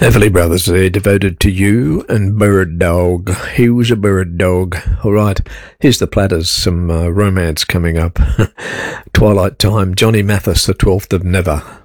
Everly Brothers, they're devoted to you and Bird Dog. He was a bird dog. All right, here's the platters. Some romance coming up. Twilight Time, Johnny Mathis, the 12th of Never.